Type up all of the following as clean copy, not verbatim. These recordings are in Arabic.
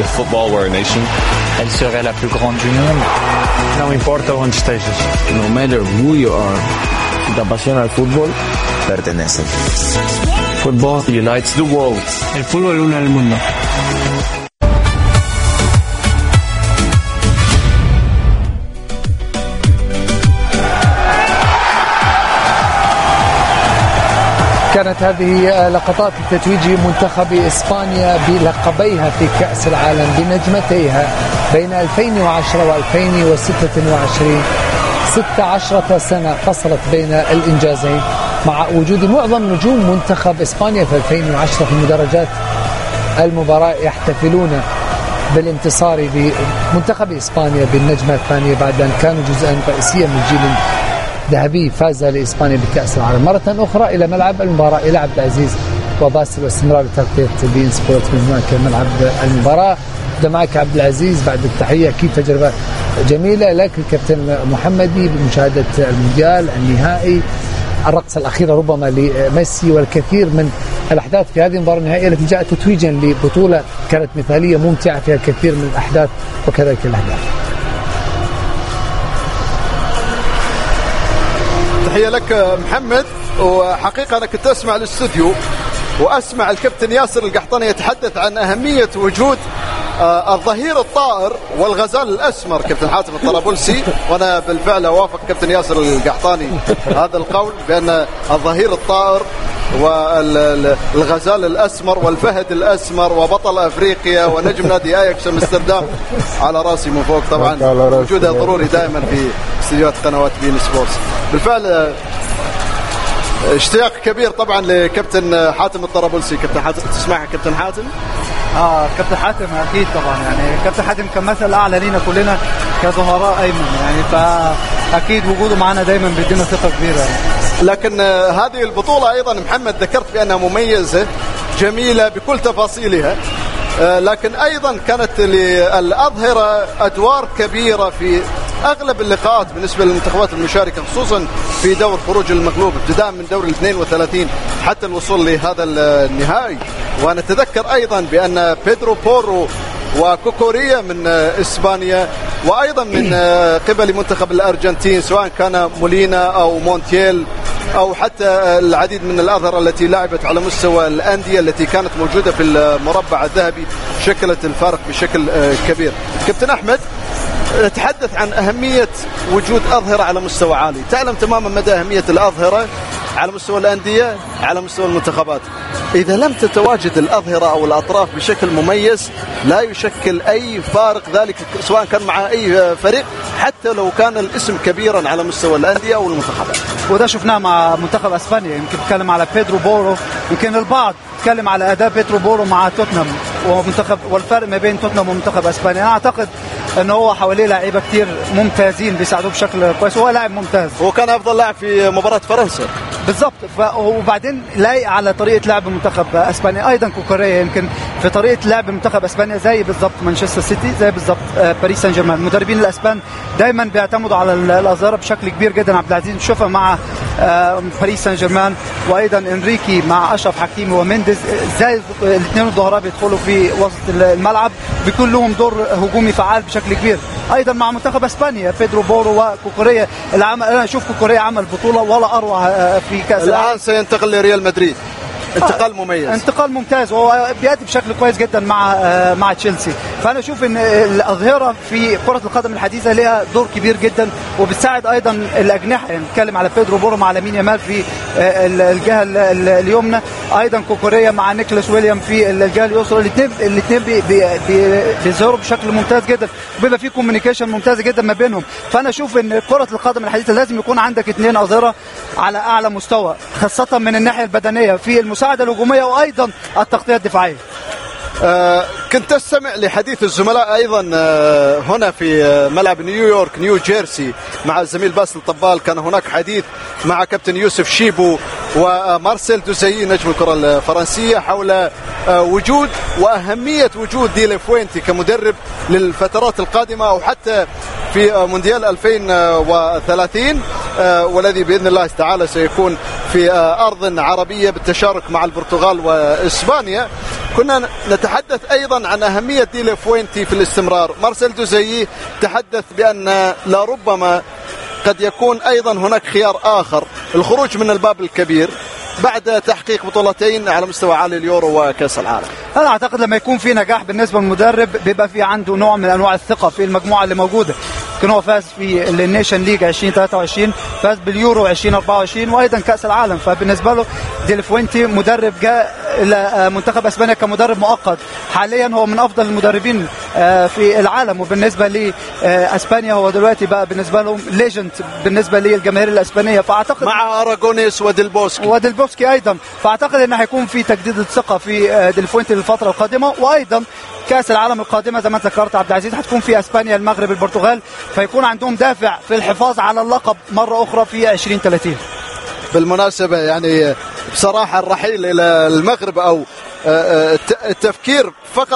With football, we're a nation. Elle serait la plus grande du monde. Não importa onde estejas. No matter who you are, si te apasiona el fútbol, perteneces. Football unites the world. El fútbol une al mundo. كانت هذه لقطات لتتويج منتخب إسبانيا بلقبيها في كأس العالم بنجمتيها بين 2010 و2026. 16 سنة فصلت بين الإنجازين، مع وجود معظم نجوم منتخب إسبانيا في 2010 في المدرجات المباراة يحتفلون بالانتصار بمنتخب إسبانيا بالنجمة الثانية بعد أن كانوا جزءا رئيسيا من جيل ذهبي فاز لإسبانيا بكأس العالم. مرة أخرى إلى ملعب المباراة إلى عبد العزيز وباسل واستمرار تغطية بين سبورت من هناك ملعب المباراة. معك عبد العزيز بعد التحية. أكيد تجربة جميلة لك الكابتن محمدي بمشاهدة المونديال النهائي، الرقصة الأخيرة ربما لميسي والكثير من الأحداث في هذه المباراة النهائية التي جاءت تتويجا لبطولة كانت مثالية ممتعة فيها الكثير من الأحداث وكذلك الأهداف. تحية لك محمد. وحقيقة أنا كنت أسمع الاستوديو وأسمع الكابتن ياسر القحطاني يتحدث عن أهمية وجود الظهير الطائر والغزال الأسمر كابتن حاتم الطرابلسي، وأنا بالفعل أوافق كابتن ياسر القحطاني هذا القول بأن الظهير الطائر والغزال الأسمر والفهد الأسمر وبطل أفريقيا ونجم نادي أياكس أمستردام على راسي من فوق طبعا وجوده ضروري دائما في استديوهات قنوات بين سبورتس. بالفعل اشتياق كبير طبعا لكابتن حاتم الطرابلسي. كابتن حاتم تسمعها كابتن حاتم؟ كابتن حاتم اكيد طبعا، يعني كابتن حاتم كمثل اعلى لينا كلنا كظهراء ايمن، يعني فاكيد وجوده معنا دايما بيدينا ثقه كبيره يعني. لكن هذه البطوله ايضا محمد ذكرت بانها مميزه جميله بكل تفاصيلها، لكن ايضا كانت للاظهره ادوار كبيره في اغلب اللقاءات بالنسبه للمنتخبات المشاركه، خصوصا في دور خروج المغلوب ابتداء من دور ال 32 حتى الوصول لهذا النهائي. ونتذكر ايضا بان بيدرو بورو وكوكوريا من اسبانيا وايضا من قبل منتخب الارجنتين سواء كان مولينا او مونتيل او حتى العديد من الاظهره التي لعبت على مستوى الانديه التي كانت موجوده في المربع الذهبي شكلت الفارق بشكل كبير. كابتن احمد، نتحدث عن أهمية وجود أظهرة على مستوى عالي، تعلم تماما مدى أهمية الأظهرة على مستوى الأندية على مستوى المنتخبات. إذا لم تتواجد الأظهرة أو الأطراف بشكل مميز لا يشكل أي فارق، ذلك سواء كان مع أي فريق حتى لو كان الاسم كبيرا على مستوى الأندية أو المنتخبات. وده شفناه مع منتخب أسبانيا، يمكن نتكلم على بيدرو بورو، يمكن البعض يتكلم على أداء بيدرو بورو مع توتنهام ومنتخب والفرق ما بين توتنهام ومنتخب أسبانيا. أنا أعتقد ان هو حواليه لاعيبه كتير ممتازين بيساعدوه بشكل كويس، وهو لاعب ممتاز. هو كان افضل لاعب في مباراه فرنسا بالضبط. وبعدين لايق على طريقه لعب منتخب اسبانيا. ايضا كوكوريا يمكن في طريقه لعب منتخب اسبانيا زي بالضبط مانشستر سيتي، زي بالضبط باريس سان جيرمان. المدربين الاسبان دايما بيعتمدوا على الاظهره بشكل كبير جدا. عبد العزيز نشوفها مع باريس سان جيرمان، وايضا انريكي مع اشرف حكيمي ومينديز، ازاي الاثنين الظهراء بيدخلوا في وسط الملعب بيكون لهم دور هجومي فعال بشكل كبير. ايضا مع منتخب اسبانيا بيدرو بورو وكوكوريا انا اشوف كوكوريا عمل بطوله ولا اروع في كاس الان سينتقل لريال مدريد. انتقال مميز، انتقال ممتاز، وهو بيأدي بشكل كويس جدا مع تشيلسي. فانا اشوف ان الاظهره في كره القدم الحديثه لها دور كبير جدا، وبتساعد ايضا الاجنحه. يعني نتكلم على بيدرو بورو مع لامين يامال في الجهه اليمنى، ايضا كوكوريا مع نيكلاس ويليام في الجهه اليسرى. الاثنين بيظهروا بشكل ممتاز جدا، وبيبقى في كوميونيكيشن ممتازه جدا ما بينهم. فانا اشوف ان كره القدم الحديثه لازم يكون عندك اثنين اظهره على اعلى مستوى، خاصه من الناحيه البدنيه في المساعده الهجوميه وايضا التغطيه الدفاعيه. كنت استمع لحديث الزملاء ايضا هنا في ملعب نيويورك نيو جيرسي مع الزميل باسل طبال. كان هناك حديث مع كابتن يوسف شيبو ومارسيل دوزي نجم الكرة الفرنسية حول وجود وأهمية وجود دي لافوينتي كمدرب للفترات القادمة أو حتى في مونديال 2030 والذي بإذن الله تعالى سيكون في أرض عربية بالتشارك مع البرتغال وإسبانيا. كنا نتحدث أيضا عن أهمية دي لافوينتي في الاستمرار. مارسيل دوزيي تحدث بأن لربما قد يكون أيضا هناك خيار آخر، الخروج من الباب الكبير بعد تحقيق بطولتين على مستوى عالي، اليورو وكأس العالم. أنا أعتقد لما يكون في نجاح بالنسبة للمدرب بيبقى في عنده نوع من أنواع الثقة في المجموعة اللي موجودة. كان هو فاز في النيشن ليج 2023، فاز باليورو 2024 وأيضا كأس العالم. فبالنسبة له دي لافوينتي مدرب جاء إلى منتخب أسبانيا كمدرب مؤقت، حاليا هو من أفضل المدربين في العالم. وبالنسبة لأسبانيا هو دلوقتي بقى بالنسبة لهم ليجند بالنسبة للجماهير الأسبانية. فأعتقد مع أراغونيس وديلبوسكي أيضا، فأعتقد أن هيكون في تجديد الثقة في دي لافوينتي للفترة القادمة. وأيضا كأس العالم القادمة زي ما انت ذكرت عبد العزيز هتكون في اسبانيا، المغرب، البرتغال، فيكون عندهم دافع في الحفاظ على اللقب مرة أخرى في 2030. بالمناسبة يعني بصراحة الرحيل إلى المغرب أو التفكير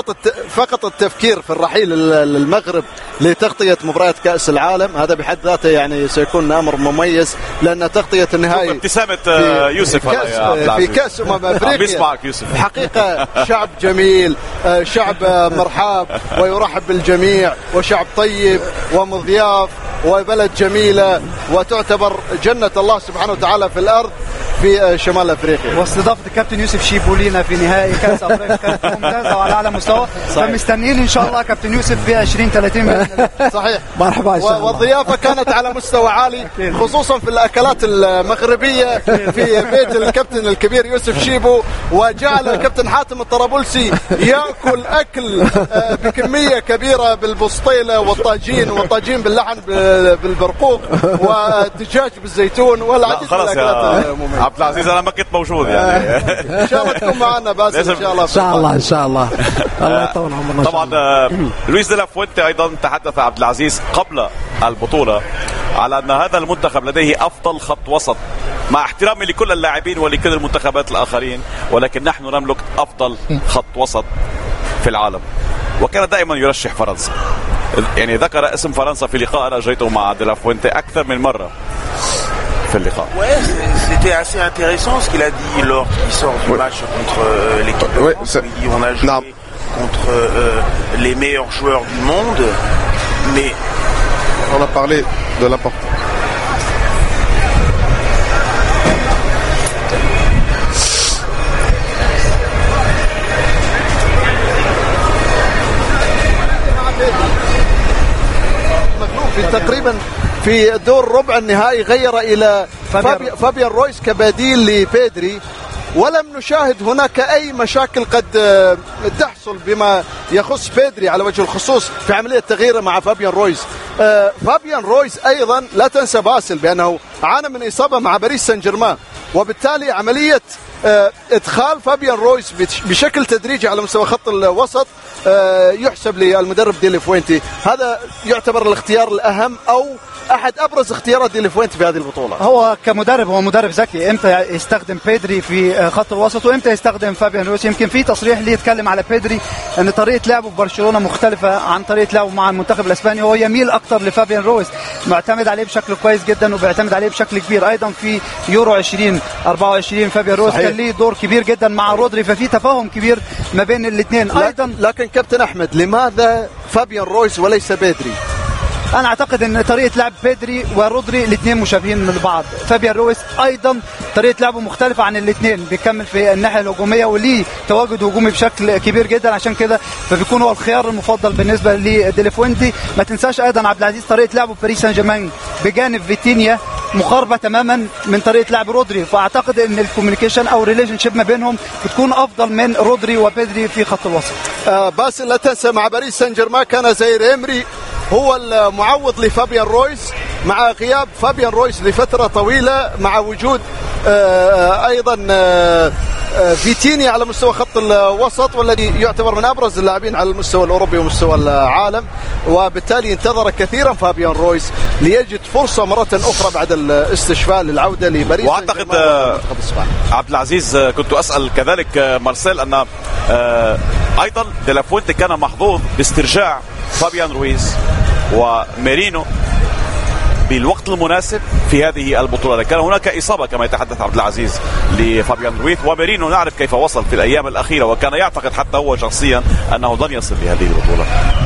فقط التفكير في الرحيل للمغرب لتغطية مباريات كأس العالم هذا بحد ذاته يعني سيكون أمر مميز، لأن تغطية النهائي ابتسامة يوسف في كأس أفريقيا حقيقة شعب جميل، شعب مرحب ويرحب بالجميع، وشعب طيب ومضياف وبلد جميلة وتعتبر جنة الله سبحانه وتعالى في الأرض في شمال أفريقيا. واستضافة الكابتن يوسف شيبو لينا في نهائي كأس أفريقيا كانت ممتازة وعلى أعلى مستوى، فمستنيين إن شاء الله كابتن يوسف في 2030. صحيح، مرحبا إن شاء الله. والضيافة كانت على مستوى عالي خصوصا في الأكلات المغربية في بيت الكابتن الكبير يوسف شيبو، وجعل الكابتن حاتم الطرابلسي يأكل أكل بكمية كبيرة بالبسطيلة والطاجين باللحم بالبرقوق والدجاج بالزيتون والعديد من الأكلات المميزة. عبد العزيز أنا ما كنت موجود يعني إن شاء الله تكون معنا بس إن شاء الله. إن شاء الله إن شاء الله. الله يطول عمرنا. طبعا لويس دي لافوينتي أيضا تحدث عبد العزيز قبل البطولة على أن هذا المنتخب لديه أفضل خط وسط، مع احترامي لكل اللاعبين ولكل المنتخبات الآخرين، ولكن نحن نملك أفضل خط وسط في العالم. وكان دائما يرشح فرنسا، يعني ذكر اسم فرنسا في لقاء أنا أجريته مع دي لافوينتي أكثر من مرة في اللقاء. Ouais, c'était assez intéressant ce qu'il a dit lors qu'il sort du match contre l'équipe de France. Il dit on a joué contre les meilleurs joueurs du monde, mais on a parlé de l'important. تقريبا في دور ربع النهائي غير إلى فابيان رويس كبديل لبيدري، ولم نشاهد هناك أي مشاكل قد تحصل بما يخص بيدري على وجه الخصوص في عملية تغييره مع فابيان رويس. فابيان رويس أيضا لا تنسى باسل بأنه عانى من إصابة مع باريس سان جيرمان، وبالتالي عملية ادخال فابيان رويس بشكل تدريجي على مستوى خط الوسط يحسب للمدرب دي لافوينتي. هذا يعتبر الاختيار الأهم أو أحد أبرز اختيارات دي لافوينتي في هذه البطولة. هو كمدرب هو مدرب ذكي، امتى يستخدم بيدري في خط الوسط وامتى يستخدم فابيان رويس. يمكن في تصريح ليه يتكلم على بيدري ان طريقة لعبه في برشلونة مختلفة عن طريقة لعبه مع المنتخب الاسباني، هو يميل اكتر لفابيان رويس، معتمد عليه بشكل كويس جدا وبيعتمد عليه بشكل كبير. ايضا في يورو 2024 فابيان رويس كان ليه دور كبير جدا مع رودري، ففي تفاهم كبير ما بين الاثنين. ايضا لكن كابتن احمد لماذا فابيان رويس وليس بيدري؟ انا اعتقد ان طريقه لعب بيدري ورودري الاثنين مشابهين من بعض. فابيان رويس ايضا طريقه لعبه مختلفه عن الاثنين، بيكمل في الناحيه الهجوميه وليه تواجد هجومي بشكل كبير جدا، عشان كده فبيكون هو الخيار المفضل بالنسبه لدي لافوينتي. ما تنساش ايضا عبد العزيز طريقه لعبه في باريس سان جيرمان بجانب فيتينيا مقاربه تماما من طريقه لعب رودري، فاعتقد ان الكوميونيكيشن او الريليشن شيب ما بينهم بتكون افضل من رودري وبيدري في خط الوسط. بس لا تنسى مع باريس سان جيرمان كان زير إمري هو المعوض لفابيان رويس، مع غياب فابيان رويس لفترة طويلة، مع وجود أيضا فيتيني على مستوى خط الوسط والذي يعتبر من أبرز اللاعبين على المستوى الأوروبي ومستوى العالم، وبالتالي انتظر كثيرا فابيان رويس ليجد فرصة مرة أخرى بعد الاستشفاء للعودة لباريس. وأعتقد عبد العزيز كنت أسأل كذلك مارسيل أن أيضا دي لافوينتي كان محظوظ باسترجاع فابيان رويس وميرينو بالوقت المناسب في هذه البطولة. كان هناك إصابة كما يتحدث عبد العزيز لفابيان رويث، وميرينو نعرف كيف وصل في الأيام الأخيرة، وكان يعتقد حتى هو شخصيا أنه لن يصل لهذه البطولة.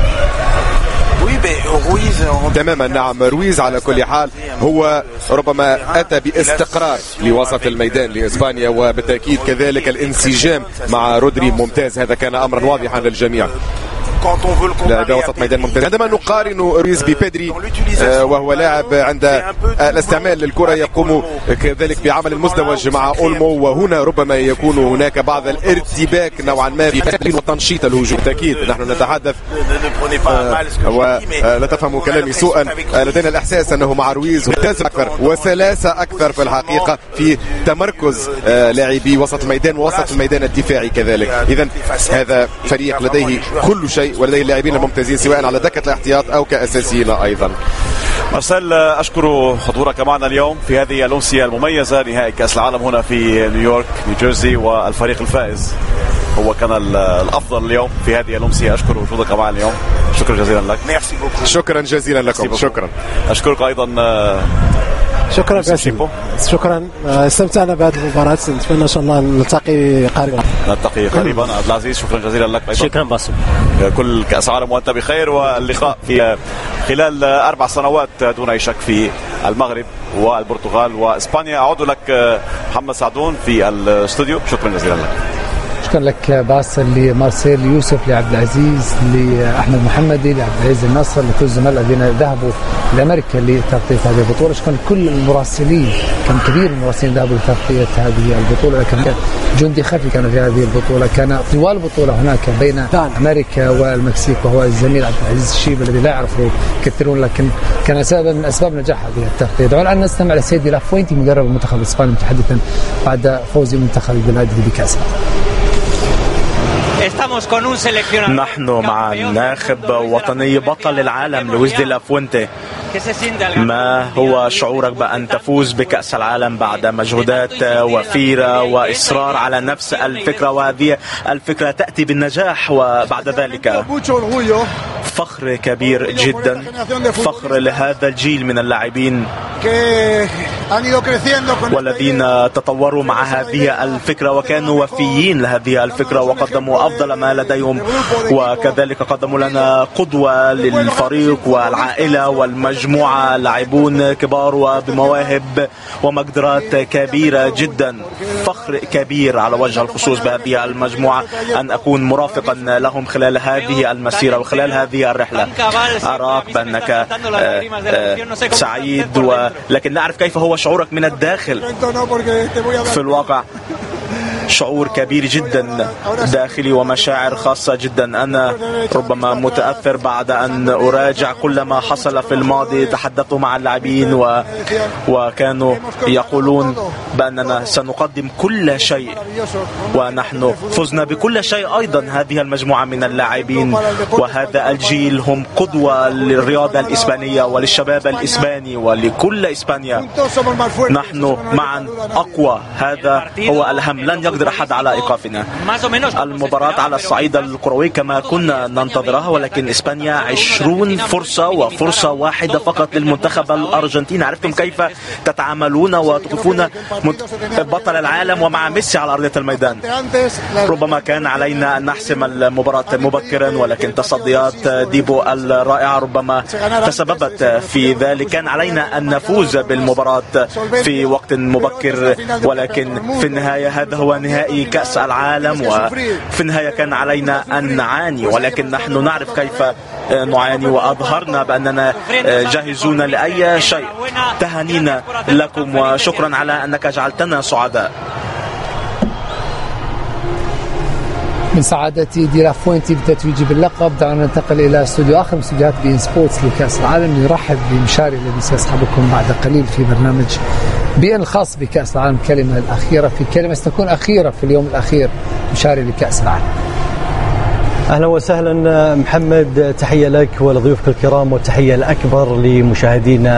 تماما نعم. رويز على كل حال هو ربما أتى باستقرار لوسط الميدان لإسبانيا، وبالتأكيد كذلك الانسجام مع رودري ممتاز، هذا كان أمرا واضحا للجميع. لاعب وسط ميدان ممتاز. عندما نقارن رويز ببيدري وهو لاعب عند الاستعمال للكرة يقوم كذلك بعمل مزدوج مع أولمو، وهنا ربما يكون هناك بعض الارتباك نوعا ما في وتنشيط الهجوم. بالتأكيد نحن نتحدث ولا تفهموا كلامي سوءا، لدينا الإحساس أنه مع رويز ممتاز أكثر وسلاسة أكثر في الحقيقة في تمركز لاعبي وسط الميدان ووسط الميدان الدفاعي كذلك. إذن هذا فريق لديه كل شيء ولديه اللاعبين الممتازين سواء على دكة الاحتياط أو كأساسيين أيضا. مارسيل، أشكر حضورك معنا اليوم في هذه الأمسية المميزة، نهائي كأس العالم هنا في نيويورك نيوجيرسي، والفريق الفائز هو كان الأفضل اليوم في هذه الأمسية. أشكر وجودك معنا اليوم، شكرا جزيلا لك. شكرا جزيلا لكم. شكرا. أشكرك أيضا. شكرا باسم، شكرا، استمتعنا بهذه المباراة، نتمنى ان شاء الله نلتقي قريبا. عبد العزيز شكرا جزيلا لك أيضا. شكرا باسم، كل كأس عالم وأنت بخير، واللقاء في خلال 4 سنوات دون أي شك في المغرب والبرتغال وإسبانيا. أعود لك محمد سعدون في الاستوديو، شكرا جزيلا لك. شكرا لك باسل، لمارسيل، ليوسف، لعبد العزيز، لأحمد محمدي، لعبد العزيز النصر، لكل الزملاء الذين ذهبوا لأمريكا لتغطية هذه البطولة. شكرا لكل المراسلين، كان كثير من المراسلين ذهبوا لتغطية هذه البطولة، كان جندي خفي كان في هذه البطولة، كان طوال البطولة هناك بين أمريكا والمكسيك، وهو الزميل عبد العزيز الشيب الذي لا يعرفه كثيرون، لكن كان سببا من أسباب نجاح هذه التغطية. دعونا أن نستمع لسيدي لافوينتي مدرب المنتخب الإسباني متحدثا بعد فوز منتخب البلاد بكأس العالم. نحن مع الناخب وطني بطل العالم لويس دي لافوينتي. ما هو شعورك بأن تفوز بكأس العالم بعد مجهودات وفيرة وإصرار على نفس الفكرة، وهذه الفكرة تأتي بالنجاح، وبعد ذلك فخر كبير جدا، فخر لهذا الجيل من اللاعبين والذين تطوروا مع هذه الفكرة وكانوا وفيين لهذه الفكرة وقدموا أفضل ما لديهم، وكذلك قدموا لنا قدوة للفريق والعائلة والمجموعة، لاعبون كبار وبمواهب ومقدرات كبيرة جدا. فخر كبير على وجه الخصوص بهذه المجموعة أن أكون مرافقا لهم خلال هذه المسيرة وخلال هذه الرحلة. أراك بأنك سعيد، ولكن لا أعرف كيف هو شعورك من الداخل. في الواقع شعور كبير جدا داخلي ومشاعر خاصة جدا. أنا ربما متأثر بعد أن أراجع كل ما حصل في الماضي. تحدثت مع اللاعبين وكانوا يقولون بأننا سنقدم كل شيء، ونحن فزنا بكل شيء. أيضا هذه المجموعة من اللاعبين وهذا الجيل هم قدوة للرياضة الإسبانية وللشباب الإسباني ولكل إسبانيا. نحن معا أقوى، هذا هو الأهم. لن يقدر أحد على إيقافنا. المباراة على الصعيد الكروي كما كنا ننتظرها، ولكن إسبانيا 20 فرصة وفرصة واحدة فقط للمنتخب الأرجنتيني. عرفتم كيف تتعاملون وتقفون بطل العالم ومع ميسي على أرضية الميدان. ربما كان علينا أن نحسم المباراة مبكرا، ولكن تصديات ديبو الرائعة ربما تسببت في ذلك. كان علينا أن نفوز بالمباراة في وقت مبكر، ولكن في النهاية هذا هو نهائي كأس العالم، وفي النهاية كان علينا أن نعاني، ولكن نحن نعرف كيف نعاني وأظهرنا بأننا جاهزون لأي شيء. تهانينا لكم وشكرا على أنك جعلتنا سعداء. من سعادة دي لافوينتي بالتتويج باللقب، دعونا ننتقل إلى استوديو آخر من استوديوهات بي إن سبورتس لكأس العالم. نرحب بمشاري الذي سيصحبكم بعد قليل في برنامج بي إن الخاص بكأس العالم. كلمة الأخيرة في كلمة ستكون أخيرة في اليوم الأخير، مشاري لكأس العالم. أهلا وسهلا محمد، تحية لك ولضيوفك الكرام، والتحية الأكبر لمشاهدينا